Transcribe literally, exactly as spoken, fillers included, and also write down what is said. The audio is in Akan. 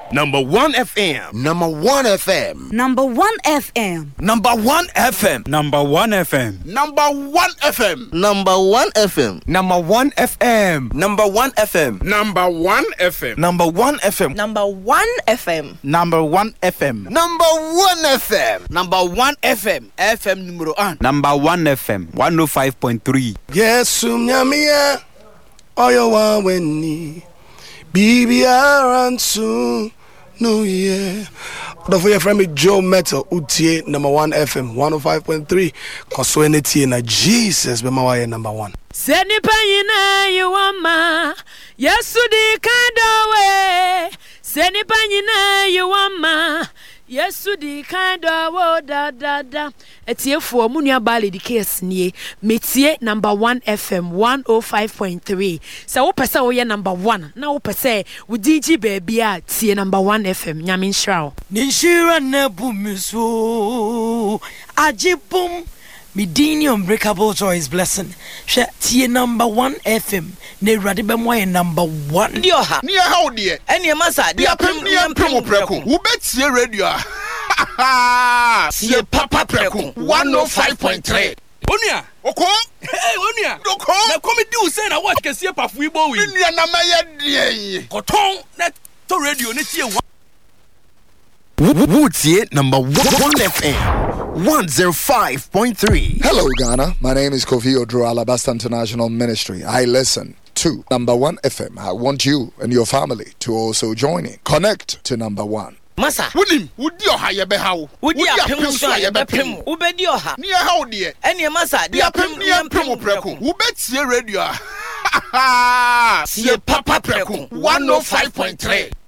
Number one F M. Number one F M. Number one F M. Number one F M. Number one F M. Number one F M. Number one F M. Number one F M. Number one F M. Number one F M. Number one F M. Number one F M. Number one F M. Number one F M. Number one F M. F M numero one. Number one F M. one oh five point three. Yes, umnyamia. Oyo wa weni. Bibi aransu. No, yeah. Don't forget, friend, me Joe Metal, Utie, number one F M, one oh five point three. Consuenity na Jesus, be my number one. Seni panyina you wama, Yesudi kandowe. Seni panyina you wama, Yesudi kandowe da da da. Etie for munia bali di case nie. Metie number one F M, one oh five point three. Sa wo pese wo ye number one. Na wo pese wo D J baby a tie number one F M. Nyamin shraw. Ninshira nebumiso. Ajibum. Midini unbreakable joy is blessing. She tie number one F M. Ne radibe moye number one. Dio ha. Ni how dear. Eni masa dia pem ni premo preko. Wo betie radio. Sie papa preko. one oh five point three. Onia. Oko? Hey, Onia. Oko? Na komi di u say na watch kese pafu ibo wi. Ni na maye die. Koton na to radio ne tie wa. Woodsie number one F M. one oh five point three. Hello, Ghana. My name is Kofi Odro, Alabasta International Ministry. I listen to number one F M. I want you and your family to also join in. Connect to number one. Masa. Wunim, wudi oha ye be hawo. Wudi apem so ye be pem. Wo be di oha. Ni how dear. Eni masa dia pem ni premo preko. Wo betie radio. Sie papa preko. one oh five point three.